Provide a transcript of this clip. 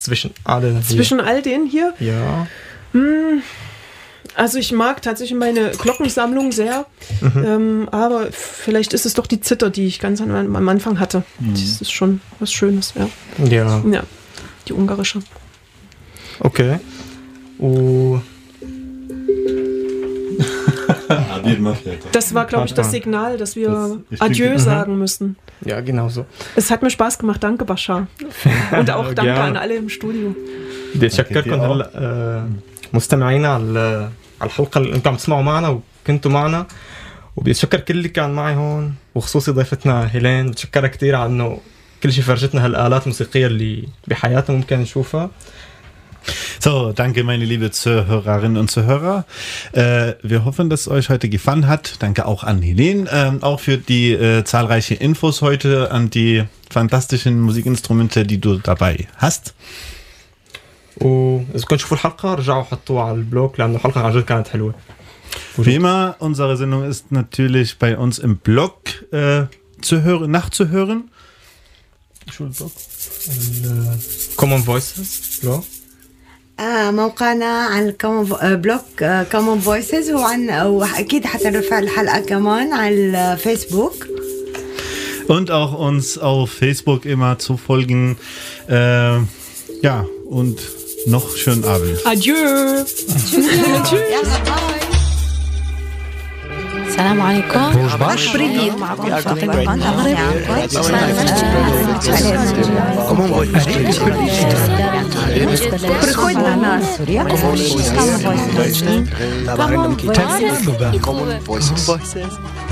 Zwischen all denen hier? Ja. Also ich mag tatsächlich meine Glockensammlung sehr, aber vielleicht ist es doch die Zither, die ich ganz am Anfang hatte. Das ist schon was Schönes, ja. Ja. Ja, die ungarische. Okay. Das war, glaube ich, das Signal, dass wir Adieu sagen müssen. Ja, genau so. Es hat mir Spaß gemacht. Danke, Bashar. Und auch danke an alle im Studio. بدي اتشكركم هلا مستمعينا على الحلقه اللي انتم عم تسمعوا معنا وكنتوا معنا، وبدي اتشكر كل اللي كان معي هون وخصوصي ضيفتنا هيلين. بتشكرها كثير على انه كل شيء فرجتنا هالآلات الموسيقيه اللي بحياتنا ممكن نشوفها. So, danke meine liebe Zuhörerinnen und Zuhörer. Wir hoffen, dass es euch heute gefallen hat. Danke auch an Helene, auch für die zahlreichen Infos heute, an die fantastischen Musikinstrumente, die du dabei hast. وإذا كنتوا تشوفوا الحلقة رجعوا حطوها على البلوج لأنه الحلقة عن جد كانت حلوة. Wie immer, unsere Sendung ist natürlich bei uns im Blog nachzuhören. شو البلوج؟ Common Voices blog. موقعنا عن بلوج Common Voices وأكيد حترفع الحلقة كمان على الفيسبوك. Und auch uns auf Facebook immer zu folgen. Ja, und noch schönen Abend. Adieu. Tschüss. السلام عليكم. بريد معكم فاطمة المغرب. Common Voices.